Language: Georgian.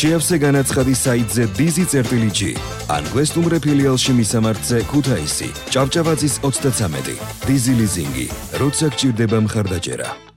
შეავსე განაცხადი საიტზე dizi.g ან გვესტუმრე ფილიალში მისამართზე ქუთაისი, ჭავჭავაძის 33. Dizi ლიზინგი, როცა გჭირდება მხარდაჭერა.